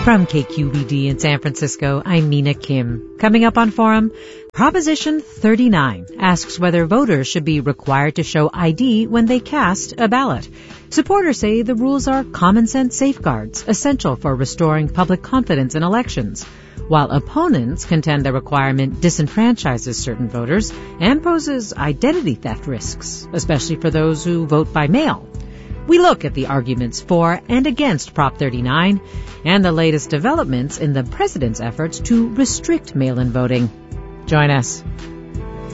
From KQED in San Francisco, I'm Mina Kim. Coming up on Forum, Proposition 39 asks whether voters should be required to show ID when they cast a ballot. Supporters say the rules are common sense safeguards essential for restoring public confidence in elections, while opponents contend the requirement disenfranchises certain voters and poses identity theft risks, especially for those who vote by mail. We look at the arguments for and against Prop 39 and the latest developments in the president's efforts to restrict mail-in voting. Join us.